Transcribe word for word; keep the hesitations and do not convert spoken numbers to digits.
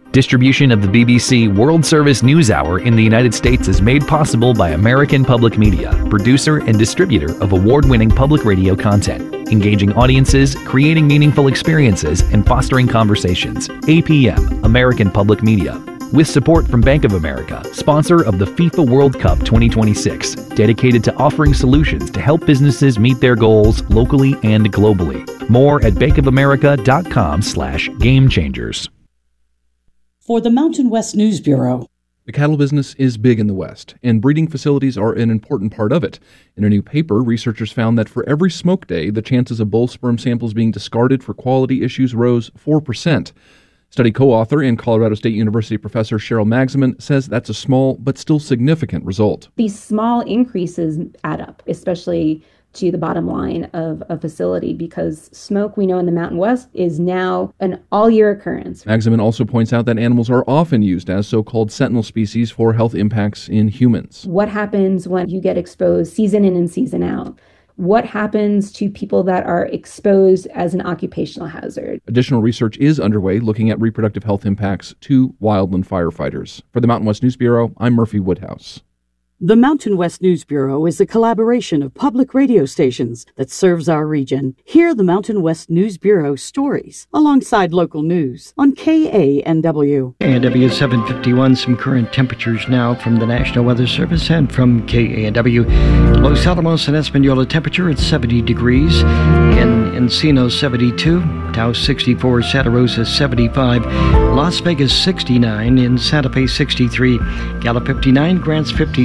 Distribution of the B B C World Service News Hour in the United States is made possible by American Public Media, producer and distributor of award-winning public radio content, engaging audiences, creating meaningful experiences, and fostering conversations. A P M, American Public Media. With support from Bank of America, sponsor of the FIFA World Cup twenty twenty-six, dedicated to offering solutions to help businesses meet their goals locally and globally. More at bankofamerica.com slash game changers. For the Mountain West News Bureau. The cattle business is big in the West, and breeding facilities are an important part of it. In a new paper, researchers found that for every smoke day, the chances of bull sperm samples being discarded for quality issues rose four percent. Study co-author and Colorado State University professor Cheryl Magsamen says that's a small but still significant result. These small increases add up, especially to the bottom line of a facility, because smoke, we know in the Mountain West, is now an all-year occurrence. Magsamen also points out that animals are often used as so-called sentinel species for health impacts in humans. What happens when you get exposed season in and season out? What happens to people that are exposed as an occupational hazard? Additional research is underway looking at reproductive health impacts to wildland firefighters. For the Mountain West News Bureau, I'm Murphy Woodhouse. The Mountain West News Bureau is a collaboration of public radio stations that serves our region. Hear the Mountain West News Bureau stories alongside local news on K A N W. K A N W seven fifty-one, some current temperatures now from the National Weather Service and from K A N W. Los Alamos and Espanola temperature at seventy degrees. In Encino seventy-two, Taos sixty-four, Santa Rosa seventy-five, Las Vegas sixty-nine, in Santa Fe sixty-three, Gallup fifty-nine, Grants fifty.